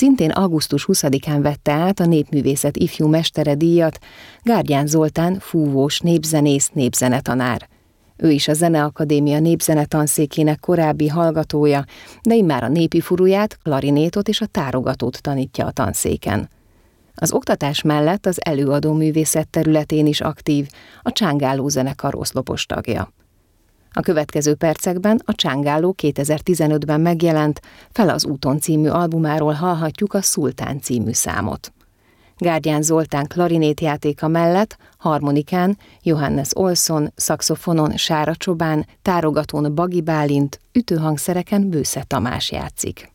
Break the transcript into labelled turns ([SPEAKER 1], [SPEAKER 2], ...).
[SPEAKER 1] Szintén augusztus 20-án vette át a Népművészet ifjú mestere díjat Gárdján Zoltán fúvós népzenész, népzenetanár. Ő is a Zeneakadémia népzenetanszékének korábbi hallgatója, de immár a népi furuját, klarinétot és a tárogatót tanítja a tanszéken. Az oktatás mellett az előadó művészet területén is aktív, a Csángáló zenekar oszlopos tagja. A következő percekben a Csángáló 2015-ben megjelent Fel az úton című albumáról hallhatjuk a Szultán című számot. Gárdján Zoltán klarinétjátéka mellett harmonikán Johannes Olson, szaxofonon Sára Csobán, tárogatón Bagi Bálint, ütőhangszereken Bősze Tamás játszik.